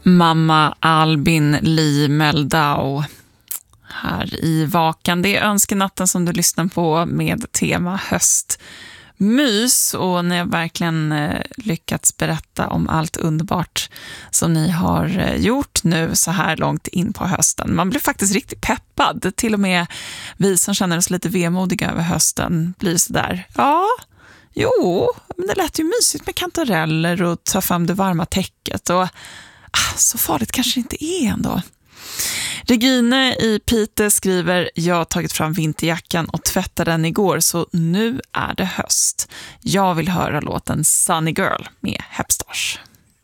Mamma Albin Lee Meldau här i Vakan. Det är önskenatten som du lyssnar på med tema höstmys, och ni har verkligen lyckats berätta om allt underbart som ni har gjort nu så här långt in på hösten. Man blir faktiskt riktigt peppad. Till och med vi som känner oss lite vemodiga över hösten blir så där. Ja, jo, men det lät ju mysigt med kantareller och ta fram det varma täcket, och så farligt kanske det inte är ändå. Regine i Pite skriver: jag har tagit fram vinterjackan och tvättade den igår, så nu är det höst. Jag vill höra låten Sunny Girl med Hepstars.